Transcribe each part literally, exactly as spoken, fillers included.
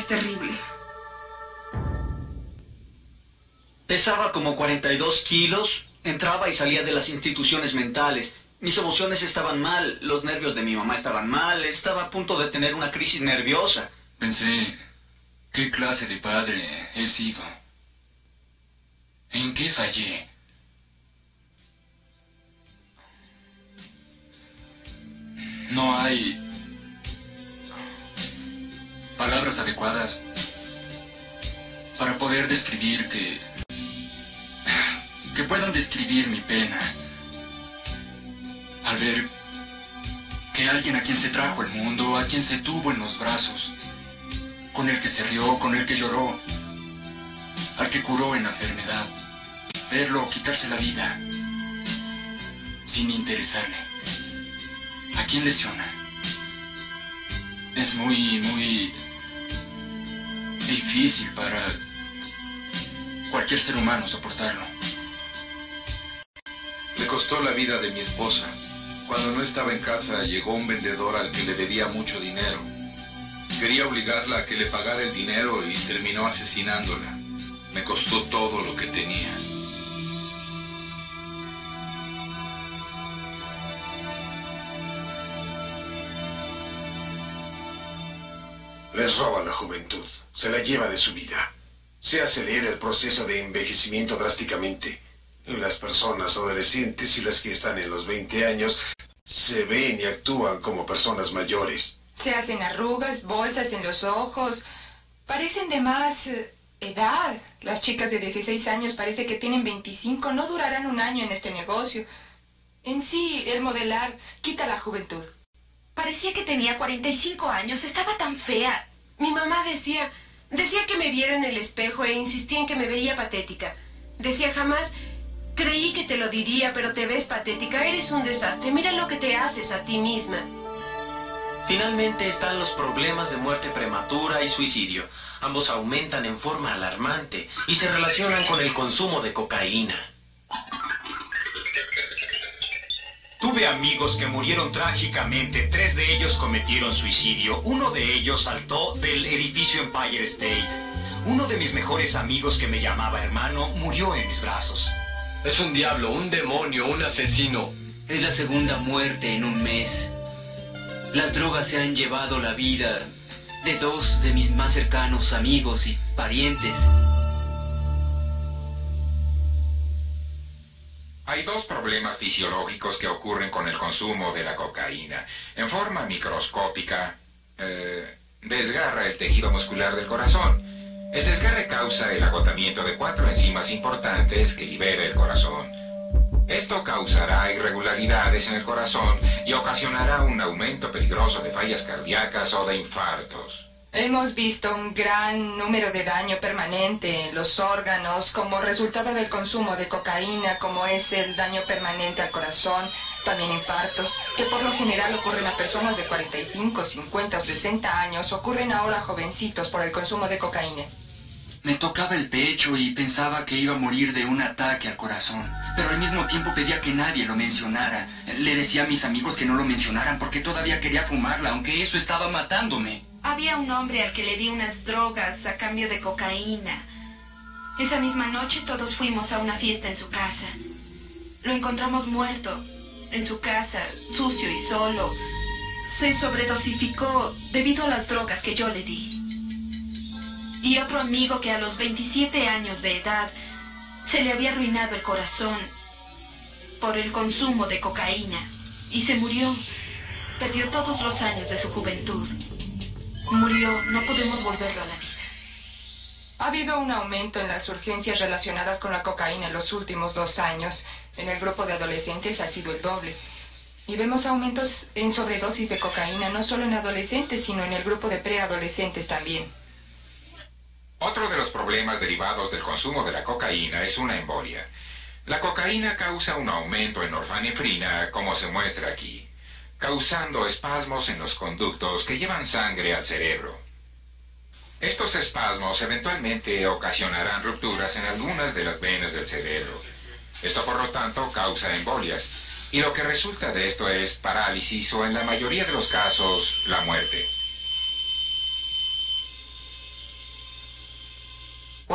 es terrible. Pesaba como cuarenta y dos kilos, entraba y salía de las instituciones mentales. Mis emociones estaban mal, los nervios de mi mamá estaban mal, estaba a punto de tener una crisis nerviosa. Pensé, ¿qué clase de padre he sido? ¿En qué fallé? No hay palabras adecuadas para poder describir que... que puedan describir mi pena al ver que alguien a quien se trajo el mundo, a quien se tuvo en los brazos, con el que se rió, con el que lloró, al que curó en la enfermedad, verlo quitarse la vida sin interesarle. ¿A quién lesiona? Es muy, muy difícil para cualquier ser humano soportarlo. Me costó la vida de mi esposa. Cuando no estaba en casa, llegó un vendedor al que le debía mucho dinero. Quería obligarla a que le pagara el dinero y terminó asesinándola. Me costó todo lo que tenía. Les roba la juventud, se la lleva de su vida. Se acelera el proceso de envejecimiento drásticamente. Las personas adolescentes y las que están en los veinte años se ven y actúan como personas mayores. Se hacen arrugas, bolsas en los ojos. Parecen de más eh, edad. Las chicas de dieciséis años parece que tienen veinticinco. No durarán un año en este negocio. En sí, el modelar quita la juventud. Parecía que tenía cuarenta y cinco años. Estaba tan fea. Mi mamá decía... Decía que me viera en el espejo e insistía en que me veía patética. Decía jamás... Creí que te lo diría, pero te ves patética. Eres un desastre. Mira lo que te haces a ti misma. Finalmente están los problemas de muerte prematura y suicidio. Ambos aumentan en forma alarmante y se relacionan con el consumo de cocaína. Tuve amigos que murieron trágicamente. Tres de ellos cometieron suicidio. Uno de ellos saltó del edificio Empire State. Uno de mis mejores amigos, que me llamaba hermano, murió en mis brazos. Es un diablo, un demonio, un asesino. Es la segunda muerte en un mes. Las drogas se han llevado la vida de dos de mis más cercanos amigos y parientes. Hay dos problemas fisiológicos que ocurren con el consumo de la cocaína. En forma microscópica, eh, desgarra el tejido muscular del corazón. El desgarre causa el agotamiento de cuatro enzimas importantes que libera el corazón. Esto causará irregularidades en el corazón y ocasionará un aumento peligroso de fallas cardíacas o de infartos. Hemos visto un gran número de daño permanente en los órganos como resultado del consumo de cocaína, como es el daño permanente al corazón, también infartos, que por lo general ocurren a personas de cuarenta y cinco, cincuenta o sesenta años, ocurren ahora a jovencitos por el consumo de cocaína. Me tocaba el pecho y pensaba que iba a morir de un ataque al corazón, pero al mismo tiempo pedía que nadie lo mencionara. Le decía a mis amigos que no lo mencionaran porque todavía quería fumarla, aunque eso estaba matándome. Había un hombre al que le di unas drogas a cambio de cocaína. Esa misma noche todos fuimos a una fiesta en su casa. Lo encontramos muerto en su casa, sucio y solo. Se sobredosificó debido a las drogas que yo le di. Y otro amigo que a los veintisiete años de edad se le había arruinado el corazón por el consumo de cocaína y se murió. Perdió todos los años de su juventud. Murió, no podemos volverlo a la vida. Ha habido un aumento en las urgencias relacionadas con la cocaína en los últimos dos años. En el grupo de adolescentes ha sido el doble. Y vemos aumentos en sobredosis de cocaína, no solo en adolescentes, sino en el grupo de preadolescentes también. Otro de los problemas derivados del consumo de la cocaína es una embolia. La cocaína causa un aumento en norepinefrina, como se muestra aquí, causando espasmos en los conductos que llevan sangre al cerebro. Estos espasmos eventualmente ocasionarán rupturas en algunas de las venas del cerebro. Esto, por lo tanto, causa embolias, y lo que resulta de esto es parálisis o, en la mayoría de los casos, la muerte.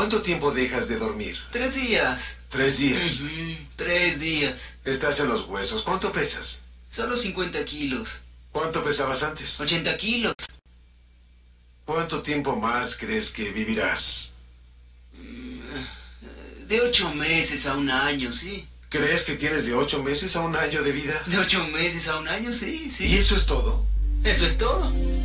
¿Cuánto tiempo dejas de dormir? Tres días. Tres días. Uh-huh. Tres días. Estás en los huesos. ¿Cuánto pesas? Solo cincuenta kilos. ¿Cuánto pesabas antes? ochenta kilos. ¿Cuánto tiempo más crees que vivirás? De ocho meses a un año, sí. ¿Crees que tienes de ocho meses a un año de vida? De ocho meses a un año, sí, sí. ¿Y eso es todo? Eso es todo.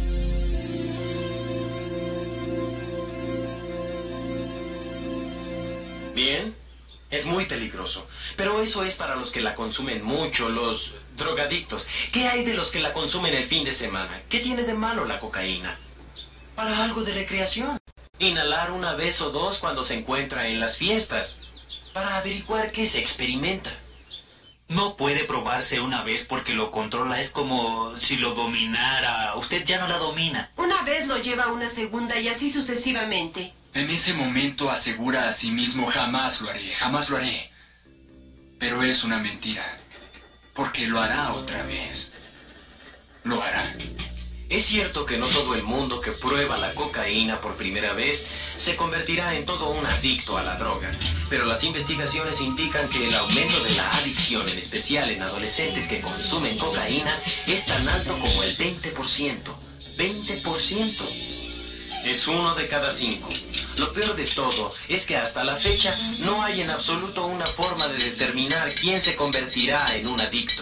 Bien, es muy peligroso, pero eso es para los que la consumen mucho, los drogadictos. ¿Qué hay de los que la consumen el fin de semana? ¿Qué tiene de malo la cocaína? Para algo de recreación. Inhalar una vez o dos cuando se encuentra en las fiestas, para averiguar qué se experimenta. No puede probarse una vez porque lo controla, es como si lo dominara. Usted ya no la domina. Una vez lo lleva a una segunda y así sucesivamente. En ese momento asegura a sí mismo, jamás lo haré, jamás lo haré. Pero es una mentira, porque lo hará otra vez. Lo hará. Es cierto que no todo el mundo que prueba la cocaína por primera vez se convertirá en todo un adicto a la droga, pero las investigaciones indican que el aumento de la adicción, en especial en adolescentes que consumen cocaína, es tan alto como el veinte por ciento. veinte por ciento. Es uno de cada cinco. Lo peor de todo es que hasta la fecha no hay en absoluto una forma de determinar quién se convertirá en un adicto.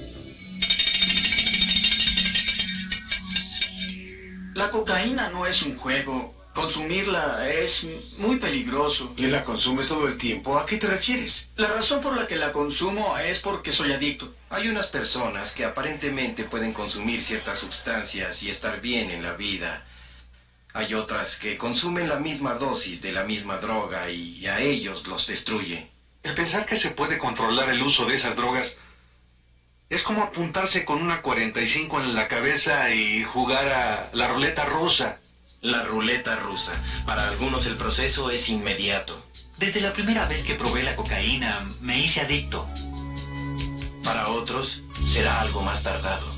La cocaína no es un juego. Consumirla es muy peligroso. ¿Y la consumes todo el tiempo? ¿A qué te refieres? La razón por la que la consumo es porque soy adicto. Hay unas personas que aparentemente pueden consumir ciertas sustancias y estar bien en la vida. Hay otras que consumen la misma dosis de la misma droga y a ellos los destruye. El pensar que se puede controlar el uso de esas drogas es como apuntarse con una cuarenta y cinco en la cabeza y jugar a la ruleta rusa. La ruleta rusa. Para algunos el proceso es inmediato. Desde la primera vez que probé la cocaína, me hice adicto. Para otros, será algo más tardado.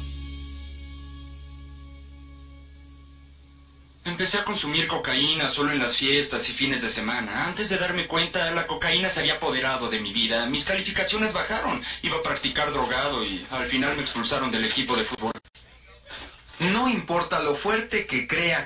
Empecé a consumir cocaína solo en las fiestas y fines de semana. Antes de darme cuenta, la cocaína se había apoderado de mi vida. Mis calificaciones bajaron. Iba a practicar drogado y al final me expulsaron del equipo de fútbol. No importa lo fuerte que crea